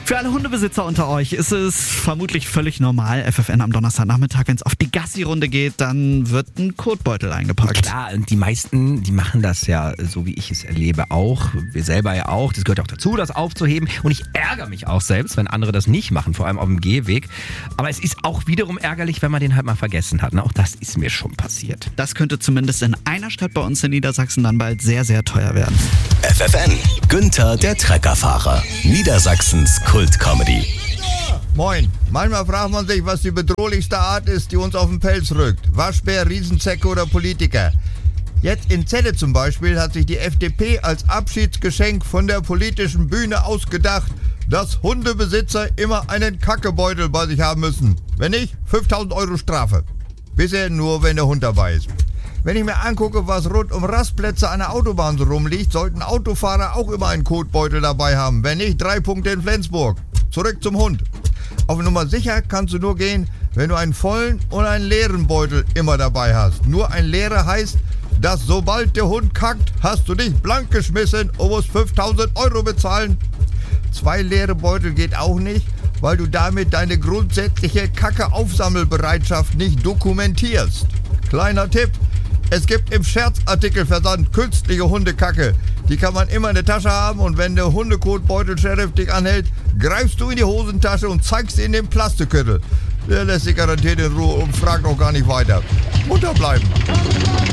Für alle Hundebesitzer unter euch ist es vermutlich völlig normal, FFN am Donnerstagnachmittag, wenn es auf die Gassi-Runde geht, dann wird ein Kotbeutel eingepackt. Klar, und die meisten, die machen das ja, so wie ich es erlebe, auch. Wir selber ja auch. Das gehört auch dazu, das aufzuheben. Und ich ärgere mich auch selbst, wenn andere das nicht machen, vor allem auf dem Gehweg. Aber es ist auch wiederum ärgerlich, wenn man den halt mal vergessen hat. Auch das ist mir schon passiert. Das könnte zumindest in einer Stadt bei uns in Niedersachsen dann bald sehr, sehr teuer werden. FFN, Günther der Treckerfahrer. Niedersachsens Kult-Comedy. Moin. Manchmal fragt man sich, was die bedrohlichste Art ist, die uns auf den Pelz rückt. Waschbär, Riesenzecke oder Politiker. Jetzt in Celle zum Beispiel hat sich die FDP als Abschiedsgeschenk von der politischen Bühne ausgedacht, dass Hundebesitzer immer einen Kackebeutel bei sich haben müssen. Wenn nicht, 5.000 Euro Strafe. Bisher nur, wenn der Hund dabei ist. Wenn ich mir angucke, was rund um Rastplätze an der Autobahn so rumliegt, sollten Autofahrer auch immer einen Kotbeutel dabei haben. Wenn nicht, 3 Punkte in Flensburg. Zurück zum Hund. Auf Nummer sicher kannst du nur gehen, wenn du einen vollen und einen leeren Beutel immer dabei hast. Nur ein leerer heißt, dass sobald der Hund kackt, hast du dich blank geschmissen und musst 5.000 Euro bezahlen. 2 leere Beutel geht auch nicht, weil du damit deine grundsätzliche Kacke-Aufsammelbereitschaft nicht dokumentierst. Kleiner Tipp. Es gibt im Scherzartikelversand künstliche Hundekacke. Die kann man immer in der Tasche haben und wenn der Hundekotbeutel-Sheriff dich anhält, greifst du in die Hosentasche und zeigst ihm den Plastikkürtel. Der lässt dich garantiert in Ruhe und fragt auch gar nicht weiter. Munter bleiben.